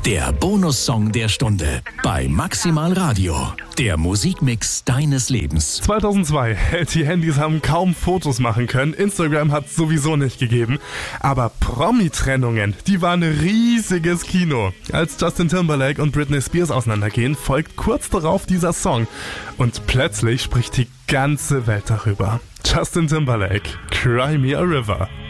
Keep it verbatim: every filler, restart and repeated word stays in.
Der Bonussong der Stunde bei Maximal Radio. Der Musikmix deines Lebens. zweitausendzwei. Die Handys haben kaum Fotos machen können. Instagram hat es sowieso nicht gegeben. Aber Promi-Trennungen, die waren ein riesiges Kino. Als Justin Timberlake und Britney Spears auseinandergehen, folgt kurz darauf dieser Song. Und plötzlich spricht die ganze Welt darüber. Justin Timberlake, Cry Me a River.